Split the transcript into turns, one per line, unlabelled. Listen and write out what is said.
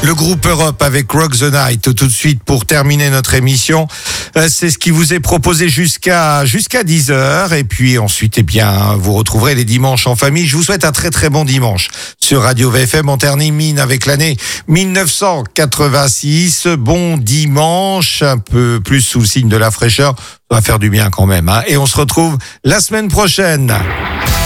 Le groupe Europe avec Rock the Night tout de suite pour terminer notre émission. C'est ce qui vous est proposé jusqu'à 10h et puis ensuite vous retrouverez les dimanches en famille. Je vous souhaite un très très bon dimanche sur Radio VFM. On termine avec l'année 1986. Bon dimanche, un peu plus sous le signe de la fraîcheur. Ça va faire du bien quand même, hein. Et on se retrouve la semaine prochaine.